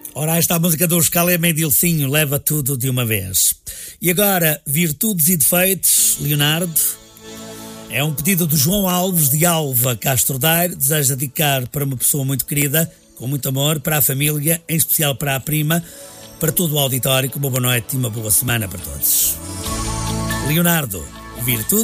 Ora, esta é a música do Scalema e Dilcinho, leva tudo de uma vez. E agora, virtudes e defeitos, Leonardo. É um pedido do João Alves, de Alva Castro Daire, deseja dedicar para uma pessoa muito querida, com muito amor, para a família, em especial para a prima, para todo o auditório, uma boa noite e uma boa semana para todos. Leonardo, virtude